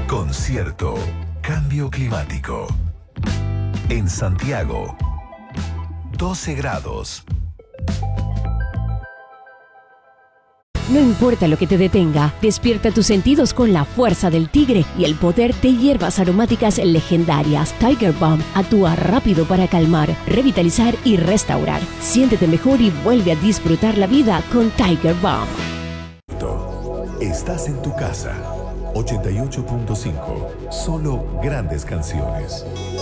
Concierto Cambio Climático. En Santiago, 12 grados. No importa lo que te detenga, despierta tus sentidos con la fuerza del tigre y el poder de hierbas aromáticas legendarias. Tiger Balm actúa rápido para calmar, revitalizar y restaurar. Siéntete mejor y vuelve a disfrutar la vida con Tiger Balm. Estás en tu casa. 88.5. Solo grandes canciones.